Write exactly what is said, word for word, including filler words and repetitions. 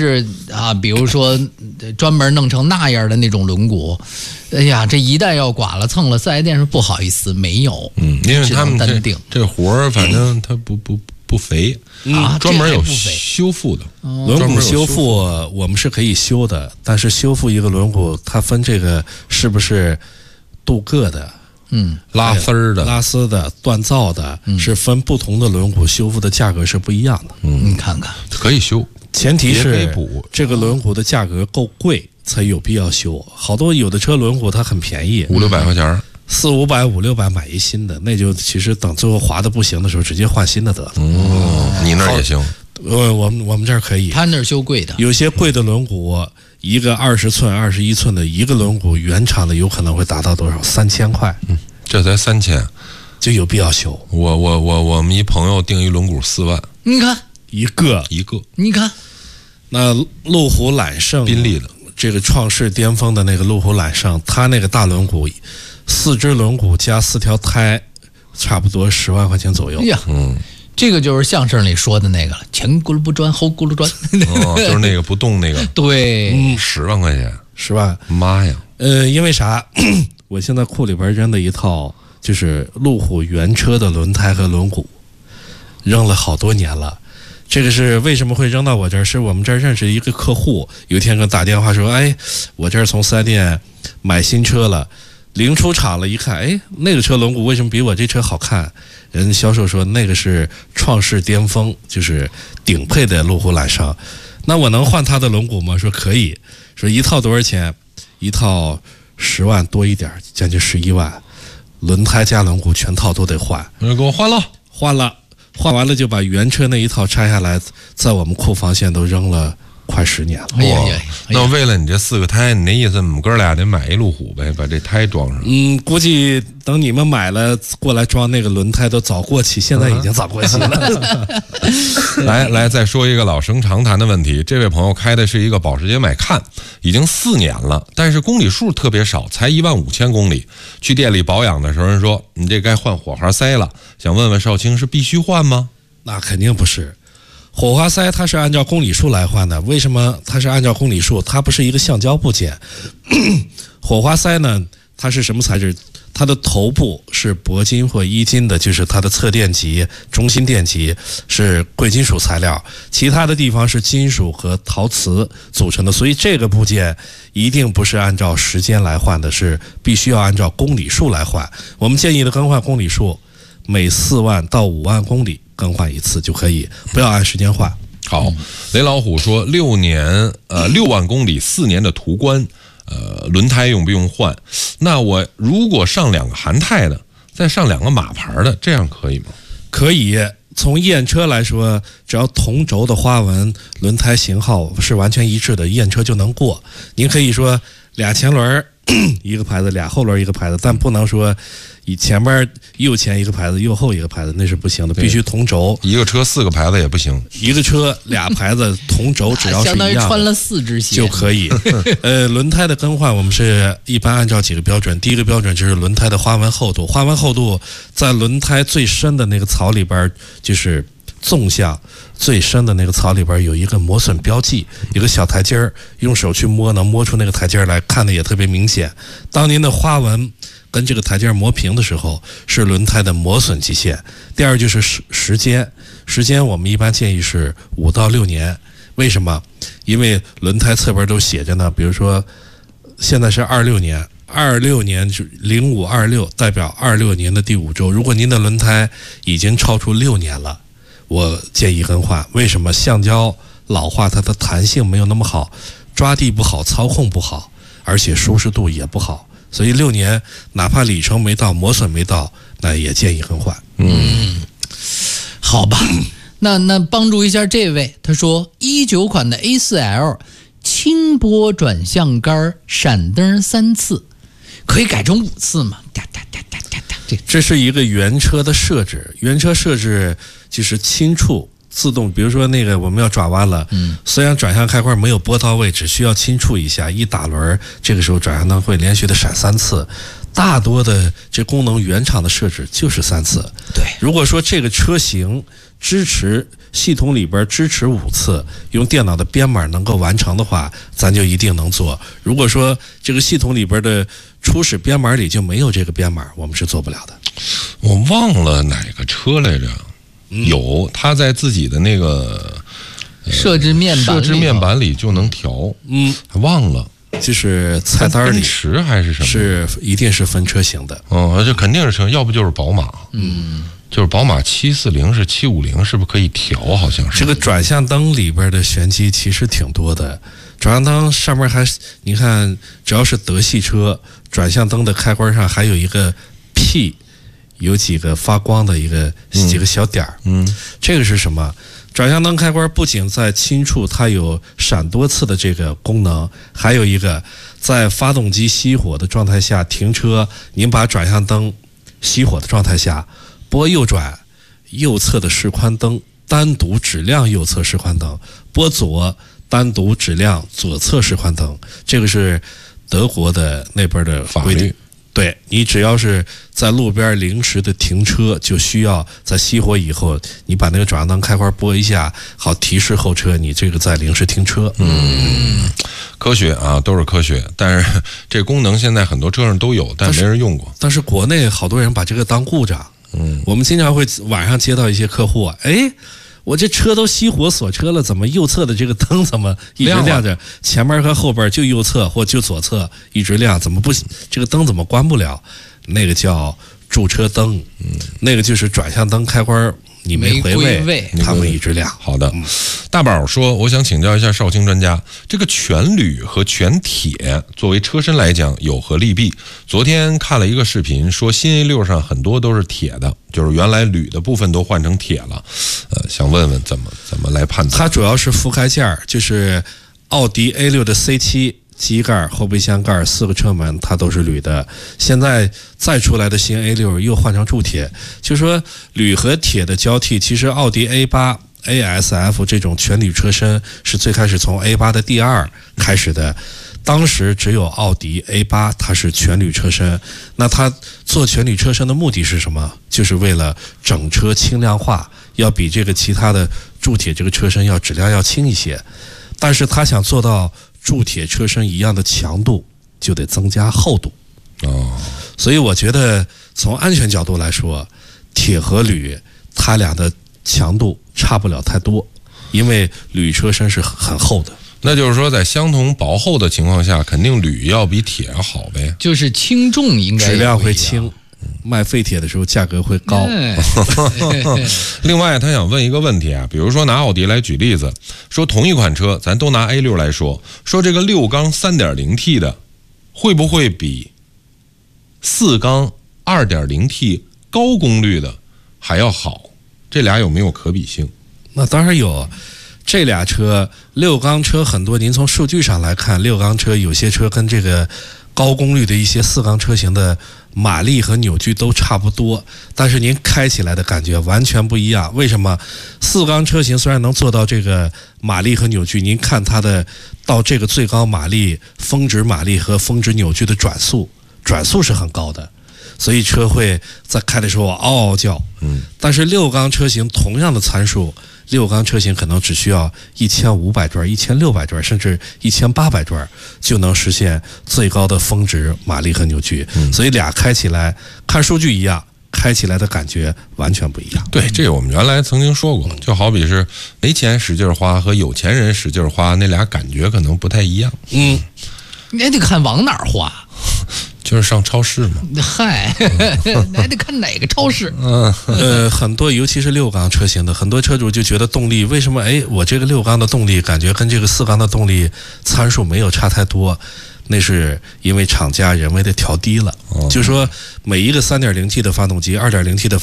是啊，比如说专门弄成那样的那种轮毂，哎呀，这一旦要剐了蹭了，四 S 店是不好意思没有， 嗯，因为他们单定这活儿，反正它不不不肥啊， 专门有修复的。 轮毂修复我们是可以修的，但是修复一个轮毂，它分这个是不是镀铬的。 嗯， 拉丝儿的、 拉丝的、锻造的，嗯、是分不同的轮毂修复的价格是不一样的。 嗯，你看看， 可以修， 前提是这个轮毂的价格够贵才有必要修。好多有的车轮毂它很便宜， 五六百块钱， 四五百、五六百买一新的，那就其实等最后划的不行的时候，直接换新的得了。 哦，你那儿也行？ 呃，我们我们这儿可以。 他那儿修贵的， 有些贵的轮毂。一个二十寸、二十一寸的一个轮毂，原厂的有可能会达到多少？三千块。 嗯，这才三千， 就有必要修。 我我我我们一朋友订一轮毂四万， 你看一个一个， 你看， 那路虎揽胜， 宾利的这个创世巅峰的那个路虎揽胜，它那个大轮毂，四只轮毂加四条胎，差不多十万块钱左右。 哎呀， 嗯。 这个就是相声里说的那个了，前轱辘不转后轱辘转， 哦，就是那个不动那个， 对， 嗯， 十万块钱， 十万， 妈呀！ 呃，因为啥？我现在库里边扔的一套就是路虎原车的轮胎和轮毂，扔了好多年了。这个是为什么会扔到我这儿？是我们这儿认识一个客户，有一天给我打电话说：“哎，我这儿从四 S 店买新车了。”临出厂了，一看，哎，那个车轮毂为什么比我这车好看？人销售说那个是创世巅峰，就是顶配的路虎揽胜。那我能换它的轮毂吗？说可以。说一套多少钱？一套十万多一点，将近十一万。轮胎加轮毂全套都得换。 那给我换了， 换了，换完了就把原车那一套拆下来，在我们库房现在都扔了。快十年了， 哎呀呀！ 那为了你这四个胎，你那意思我们哥俩得买一路虎呗，把这胎装上。 嗯，估计等你们买了过来装那个轮胎都早过期，现在已经早过期了。 来来，再说一个老生常谈的问题，这位朋友开的是一个保时捷迈看，已经四年了，但是公里数特别少，才一万五千公里。去店里保养的时候，人说你这该换火花塞了，想问问少卿是必须换吗？ 那肯定不是。火花塞它是按照公里数来换的，为什么它是按照公里数？它不是一个橡胶部件。火花塞呢，它是什么材质？它的头部是铂金或一金的，就是它的侧电极、中心电极是贵金属材料，其他的地方是金属和陶瓷组成的，所以这个部件一定不是按照时间来换的，是必须要按照公里数来换。我们建议的更换公里数，每四万到五万公里更换一次就可以，不要按时间换。 好，雷老虎说六年呃六万公里四年的途观，呃轮胎用不用换？那我如果上两个韩泰的，再上两个马牌的，这样可以吗？ 可以。从验车来说，只要同轴的花纹、轮胎型号是完全一致的，验车就能过。您可以说俩前轮一个牌子，俩后轮一个牌子，但不能说以前边右前一个牌子，右后一个牌子，那是不行的，必须同轴。 一个车四个牌子也不行， 一个车俩牌子同轴，只要是一样的， 相当于穿了四只鞋就可以。呃，轮胎的更换，我们是一般按照几个标准。第一个标准就是轮胎的花纹厚度，花纹厚度在轮胎最深的那个槽里边，就是纵向最深的那个槽里边有一个磨损标记，有个小台阶儿，用手去摸能摸出那个台阶儿来，看的也特别明显。当您的花纹跟这个台阶儿磨平的时候，是轮胎的磨损极限。第二就是时时间，时间我们一般建议是五到六年。为什么？因为轮胎侧边都写着呢，比如说现在是二六年。二六年就零五二六代表二六年的第五周，如果您的轮胎已经超出六年了，我建议更换。为什么？橡胶老化，它的弹性没有那么好，抓地不好，操控不好，而且舒适度也不好，所以六年哪怕里程没到，磨损没到，那也建议更换。 嗯，好吧，那那帮助一下这位，他说一九款的 A 四 L 轻拨转向杆闪灯三次，可以改成五次吗？哒哒哒哒哒哒，这这是一个原车的设置，原车设置就是轻触自动，比如说那个我们要转弯了，嗯，虽然转向开关没有拨到位，只需要轻触一下，一打轮，这个时候转向灯会连续的闪三次。大多的这功能原厂的设置就是三次。 对， 如果说这个车型支持系统里边支持五次，用电脑的编码能够完成的话，咱就一定能做。如果说这个系统里边的初始编码里就没有这个编码，我们是做不了的。 我忘了哪个车来着， 嗯、 有他在自己的那个、 呃、设置面板设置面板里就能调， 嗯， 忘了。 就是菜单里奔驰还是什么？ 是一定是分车型的。 哦，这肯定是车，要不就是宝马。 嗯， 就是宝马七四零是七五零，是不是可以调？好像是。 这个转向灯里边的玄机其实挺多的。转向灯上面还，你看，只要是德系车，转向灯的开关上还有一个 P， 有几个发光的一个、嗯、几个小点儿。 嗯， 这个是什么？转向灯开关不仅在轻处它有闪多次的这个功能，还有一个在发动机熄火的状态下停车，您把转向灯熄火的状态下拨右转，右侧的示宽灯单独只亮右侧示宽灯，拨左单独只亮左侧示宽灯。这个是德国的那边的规定。对，你只要是在路边临时的停车，就需要在熄火以后，你把那个转向灯开关拨一下，好提示后车你这个在临时停车。 嗯，科学啊，都是科学。但是这功能现在很多车上都有，但没人用过。 但是，但是国内好多人把这个当故障。 嗯， 我们经常会晚上接到一些客户，哎，我这车都熄火锁车了，怎么右侧的这个灯怎么一直亮着？前面和后边就右侧或就左侧一直亮，怎么不这个灯怎么关不了？那个叫驻车灯，嗯，那个就是转向灯开关你没回位，它会一直亮。 好的，大宝说，我想请教一下少卿专家，这个全铝和全铁作为车身来讲有何利弊？昨天看了一个视频，说新 A 六 上很多都是铁的，就是原来铝的部分都换成铁了，呃，想问问怎么怎么来判断？ 它主要是覆盖件，就是奥迪 A 六 的 C 七。机盖、后备箱盖、四个车门，它都是铝的。现在再出来的新 A 六 又换成铸铁，就说铝和铁的交替。其实奥迪 A 八、A S F 这种全铝车身是最开始从 A 八的 D 二 开始的，当时只有奥迪 A 八 它是全铝车身。那它做全铝车身的目的是什么？就是为了整车轻量化，要比这个其他的铸铁这个车身要质量要轻一些。但是它想做到铸铁车身一样的强度，就得增加厚度。 哦， 所以我觉得从安全角度来说，铁和铝它俩的强度差不了太多，因为铝车身是很厚的。 那就是说，在相同薄厚的情况下，肯定铝要比铁要好呗。 就是轻重应该质量会轻。卖废铁的时候价格会高。 另外他想问一个问题啊，比如说拿奥迪来举例子，说同一款车，咱都拿 A 六 来说，说这个六缸 三点零 T 的会不会比四缸 二点零 T 高功率的还要好？这俩有没有可比性？ 那当然有。这俩车六缸车很多，您从数据上来看，六缸车有些车跟这个高功率的一些四缸车型的马力和扭矩都差不多，但是您开起来的感觉完全不一样。为什么？四缸车型虽然能做到这个马力和扭矩，您看它的到这个最高马力、峰值马力和峰值扭矩的转速，转速是很高的，所以车会在开的时候嗷嗷叫。 嗯， 但是六缸车型同样的参数，六缸车型可能只需要一千五百转、一千六百转，甚至一千八百转，就能实现最高的峰值马力和扭矩。 嗯， 所以俩开起来看数据一样，开起来的感觉完全不一样。 对，这我们原来曾经说过，就好比是没钱使劲花和有钱人使劲花，那俩感觉可能不太一样。 嗯， 你还得看往哪儿花。 就是上超市嘛， 嗨，还得看哪个超市。 嗯， 呃，很多尤其是六缸车型的，很多车主就觉得动力为什么？哎，我这个六缸的动力感觉跟这个四缸的动力参数没有差太多，那是因为厂家人为的调低了。 哦， 就是说每一个 三点零 T 的发动机、二点零 T 的